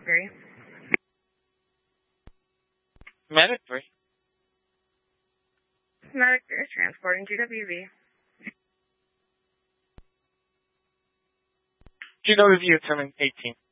3. Medic 3. Medic 3 is transporting GWV. GWV attending 18.